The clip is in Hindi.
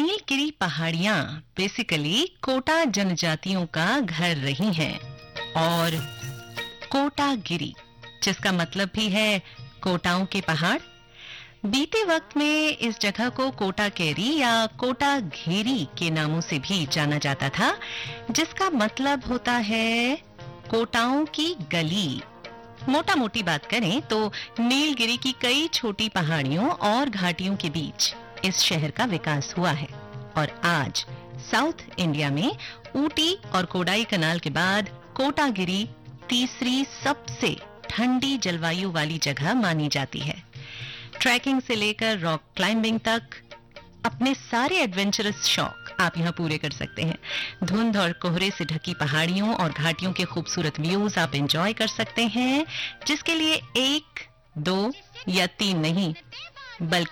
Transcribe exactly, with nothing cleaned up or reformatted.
नीलगिरी पहाड़ियां बेसिकली कोटा जनजातियों का घर रही हैं और कोटागिरी, जिसका मतलब भी है कोटाओं के पहाड़। बीते वक्त में इस जगह को कोटा केरी या कोटा घेरी के नामों से भी जाना जाता था, जिसका मतलब होता है कोटाओं की गली। मोटा मोटी बात करें तो नीलगिरी की कई छोटी पहाड़ियों और घाटियों के बीच इस शहर का विकास हुआ है और आज साउथ इंडिया में ऊटी और कोडाई कनाल के बाद कोटागिरी तीसरी सबसे ठंडी जलवायु वाली जगह मानी जाती है। ट्रैकिंग से लेकर रॉक क्लाइंबिंग तक अपने सारे एडवेंचरस शौक आप यहाँ पूरे कर सकते हैं। धुंध और कोहरे से ढकी पहाड़ियों और घाटियों के खूबसूरत व्यूज आप एंजॉय कर सकते हैं, जिसके लिए एक, दो या तीन नहीं बल्कि